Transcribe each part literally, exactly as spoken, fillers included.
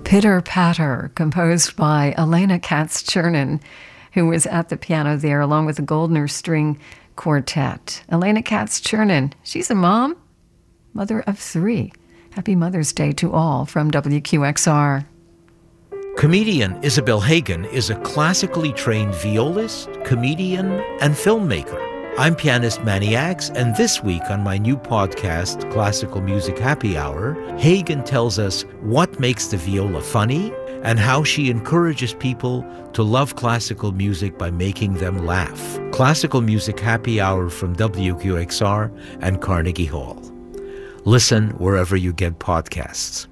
Pitter Patter, composed by Elena Katz-Chernin, who was at the piano there along with the Goldner String Quartet. Elena Katz-Chernin, she's a mom, mother of three. Happy Mother's Day to all from W Q X R. Comedian Isabel Hagen is a classically trained violist, comedian, and filmmaker. I'm pianist Manny Axe, and this week on my new podcast, Classical Music Happy Hour, Hagen tells us what makes the viola funny and how she encourages people to love classical music by making them laugh. Classical Music Happy Hour from W Q X R and Carnegie Hall. Listen wherever you get podcasts.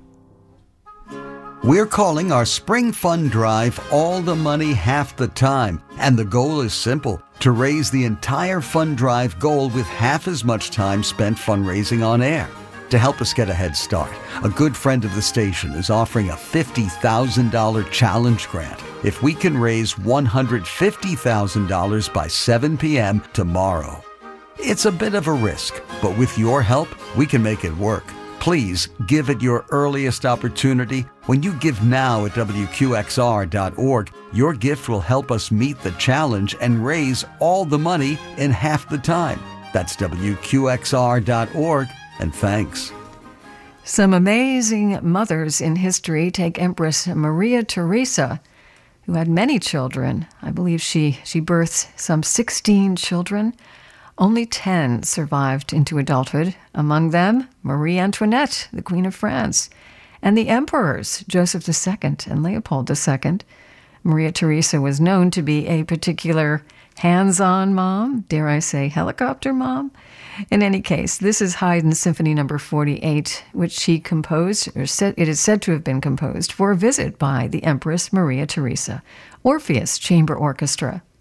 We're calling our Spring Fund Drive All the Money Half the Time. And the goal is simple, to raise the entire fund drive goal with half as much time spent fundraising on air. To help us get a head start, a good friend of the station is offering a fifty thousand dollars challenge grant if we can raise one hundred fifty thousand dollars by seven p.m. tomorrow. It's a bit of a risk, but with your help, we can make it work. Please give at your earliest opportunity. When you give now at W Q X R dot org, your gift will help us meet the challenge and raise all the money in half the time. That's W Q X R dot org, and thanks. Some amazing mothers in history take Empress Maria Theresa, who had many children. I believe she, she birthed some sixteen children. Only ten survived into adulthood, among them Marie Antoinette, the Queen of France, and the emperors, Joseph the Second and Leopold the Second. Maria Theresa was known to be a particular hands-on mom, dare I say helicopter mom. In any case, this is Haydn Symphony Number forty-eight, which she composed, or said, it is said to have been composed, for a visit by the Empress Maria Theresa. Orpheus Chamber Orchestra.